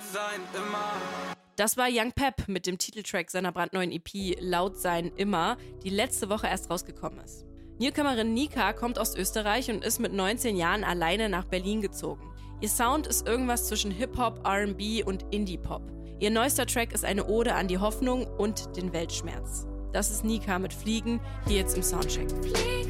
sein immer. Das war Young Pep mit dem Titeltrack seiner brandneuen EP Laut sein immer, die letzte Woche erst rausgekommen ist. Newcomerin Nika kommt aus Österreich und ist mit 19 Jahren alleine nach Berlin gezogen. Ihr Sound ist irgendwas zwischen Hip-Hop, R&B und Indie-Pop. Ihr neuester Track ist eine Ode an die Hoffnung und den Weltschmerz. Das ist Nika mit Fliegen, hier jetzt im Soundcheck. Fliegen.